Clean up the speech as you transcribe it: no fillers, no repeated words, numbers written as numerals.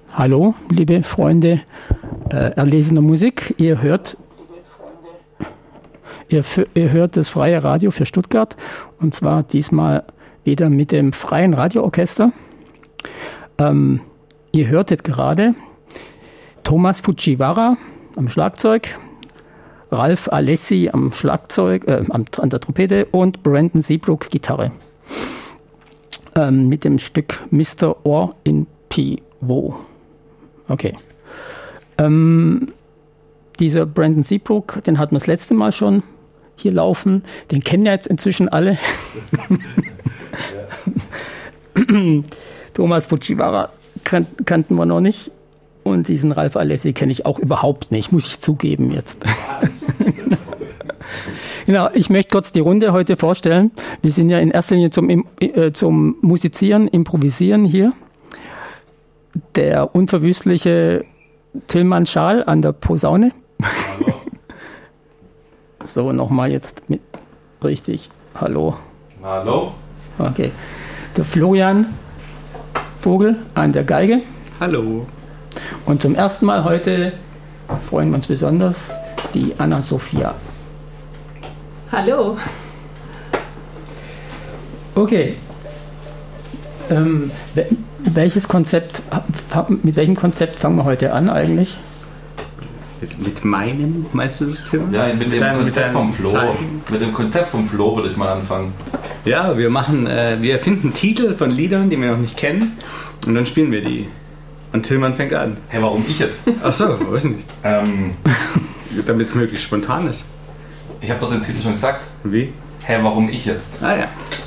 Hallo, liebe Freunde erlesener Musik. Ihr hört das Freie Radio für Stuttgart und zwar diesmal wieder mit dem Freien Radioorchester. Ihr hörtet gerade Thomas Fujiwara am Schlagzeug, Ralph Alessi am Schlagzeug, an der Trompete und Brandon Seabrook Gitarre. Mit dem Stück Mr. Or in Pivot. Okay. Dieser Brandon Seabrook, den hatten wir das letzte Mal schon hier laufen. Den kennen ja jetzt inzwischen alle. Thomas Fujiwara kannten wir noch nicht. Und diesen Ralph Alessi kenne ich auch überhaupt nicht, muss ich zugeben jetzt. Genau, ich möchte kurz die Runde heute vorstellen. Wir sind ja in erster Linie zum Musizieren, Improvisieren hier. Der unverwüstliche Tilman Schaal an der Posaune. Hallo. So, nochmal jetzt mit richtig. Hallo. Hallo. Okay. Der Florian Vogel an der Geige. Hallo. Und zum ersten Mal heute freuen wir uns besonders die Anna-Sophia. Hallo. Okay. Mit welchem Konzept fangen wir heute an eigentlich? Mit meinem, meinst du das Thema? Ja, mit dem Konzept vom Flo. Mit dem Konzept vom Flo würde ich mal anfangen. Ja, wir erfinden Titel von Liedern, die wir noch nicht kennen, und dann spielen wir die. Und Tilman fängt an. Hä, warum ich jetzt? Ach so, weiß nicht. Damit es möglichst spontan ist. Ich habe doch den Titel schon gesagt. Wie? Hä, warum ich jetzt? Ah ja.